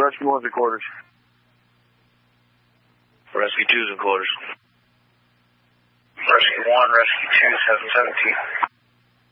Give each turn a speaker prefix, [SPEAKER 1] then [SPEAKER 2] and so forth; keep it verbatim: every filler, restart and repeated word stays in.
[SPEAKER 1] Rescue one's in quarters.
[SPEAKER 2] Rescue two's in quarters.
[SPEAKER 3] Rescue one, Rescue two, seven seventeen.